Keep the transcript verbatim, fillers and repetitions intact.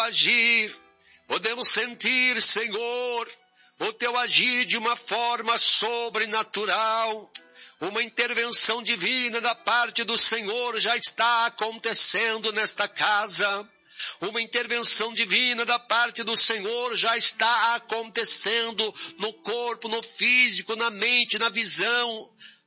agir. Podemos sentir, Senhor, o teu agir de uma forma sobrenatural. Uma intervenção divina da parte do Senhor já está acontecendo nesta casa. Uma intervenção divina da parte do Senhor já está acontecendo no corpo, no físico, na mente, na visão